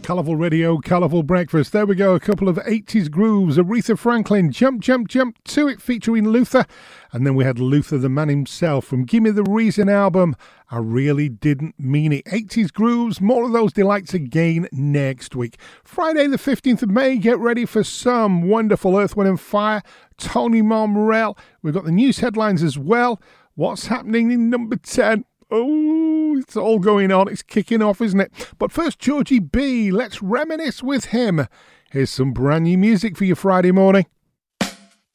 Colourful Radio, Colourful Breakfast. There we go, a couple of 80s grooves. Aretha Franklin, Jump, Jump, Jump to It, featuring Luther. And then we had Luther, the man himself, from Gimme the Reason album, I Really Didn't Mean It. 80s grooves, more of those delights again next week. Friday the 15th of May, get ready for some wonderful Earth, Wind and Fire, Tony Marmorell. We've got the news headlines as well. What's happening in number 10? Oh, it's all going on. It's kicking off, isn't it? But first, Georgie B. Let's reminisce with him. Here's some brand new music for your Friday morning.